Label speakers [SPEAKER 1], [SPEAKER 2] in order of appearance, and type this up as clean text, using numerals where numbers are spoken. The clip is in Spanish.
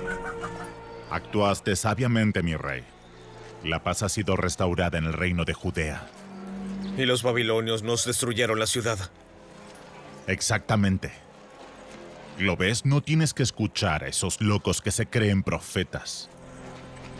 [SPEAKER 1] Actuaste sabiamente, mi rey. La paz ha sido restaurada en el reino de Judea.
[SPEAKER 2] Y los babilonios nos destruyeron la ciudad.
[SPEAKER 1] Exactamente. ¿Lo ves? No tienes que escuchar a esos locos que se creen profetas.